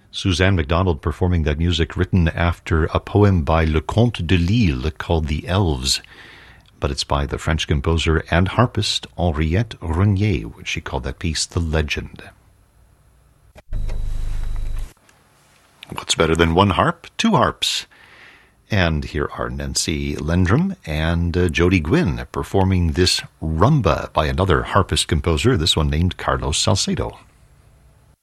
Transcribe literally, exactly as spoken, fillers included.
Suzanne MacDonald performing that music written after a poem by Le Comte de Lille called The Elves. But it's by the French composer and harpist Henriette Renier, which she called that piece The Legend. What's better than one harp? Two harps. And here are Nancy Lendrum and uh, Jody Gwynn performing this rumba by another harpist composer, this one named Carlos Salcedo.